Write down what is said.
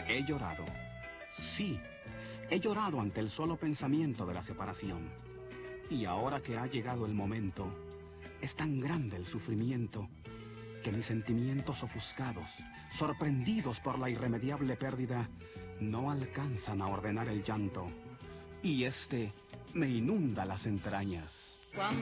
He llorado. Sí, he llorado ante el solo pensamiento de la separación. Y ahora que ha llegado el momento, es tan grande el sufrimiento que mis sentimientos ofuscados, sorprendidos por la irremediable pérdida, no alcanzan a ordenar el llanto. Y este me inunda las entrañas.